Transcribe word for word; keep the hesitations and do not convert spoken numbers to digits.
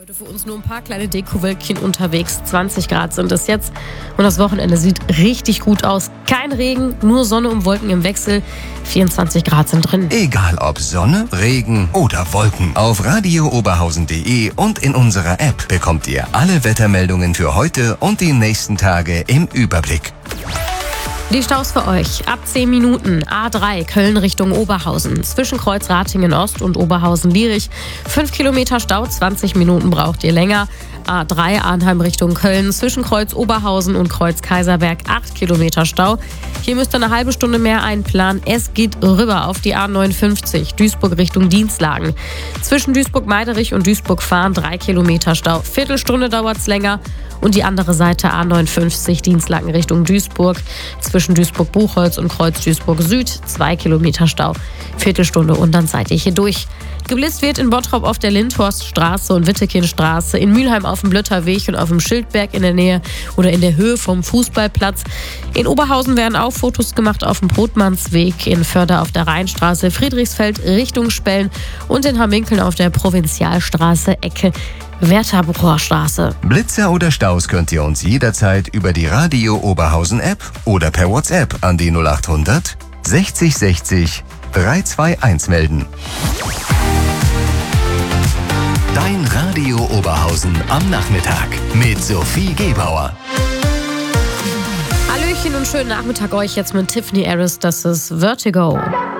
Heute für uns nur ein paar kleine Dekowölkchen unterwegs. zwanzig Grad sind es jetzt und das Wochenende sieht richtig gut aus. Kein Regen, nur Sonne und Wolken im Wechsel. vierundzwanzig Grad sind drin. Egal ob Sonne, Regen oder Wolken. Auf radio oberhausen punkt de und in unserer App bekommt ihr alle Wettermeldungen für heute und die nächsten Tage im Überblick. Die Staus für euch. Ab zehn Minuten. A drei Köln Richtung Oberhausen. Zwischen Kreuz Ratingen Ost und Oberhausen-Lierich. fünf Kilometer Stau, zwanzig Minuten braucht ihr länger. A drei Arnheim Richtung Köln. Zwischen Kreuz Oberhausen und Kreuz Kaiserberg acht Kilometer Stau. Hier müsst ihr eine halbe Stunde mehr einplanen. Es geht rüber auf die A neunundfünfzig. Duisburg Richtung Dienstlagen. Zwischen Duisburg-Meiderich und Duisburg-Fahren drei Kilometer Stau. Viertelstunde dauert's länger. Und die andere Seite A neunundfünfzig Dienstlagen Richtung Duisburg. Zwischen Duisburg-Buchholz und Kreuz Duisburg-Süd zwei Kilometer Stau. Viertelstunde und dann seid ihr hier durch. Geblitzt wird in Bottrop auf der Lindhorststraße und Wittekindstraße, in Mülheim auf dem Blötterweg und auf dem Schildberg in der Nähe oder in der Höhe vom Fußballplatz. In Oberhausen werden auch Fotos gemacht auf dem Brotmannsweg, in Förder auf der Rheinstraße, Friedrichsfeld Richtung Spellen und in Hamminkeln auf der Provinzialstraße Ecke Wertherbrucher Straße. Blitzer oder Staus könnt ihr uns jederzeit über die Radio Oberhausen App oder per WhatsApp an die null acht hundert sechzig sechzig dreihundertzweiundzwanzig melden. Dein Radio Oberhausen am Nachmittag mit Sophie Gebauer. Hallöchen und schönen Nachmittag euch jetzt mit Tiffany Harris, das ist Vertigo.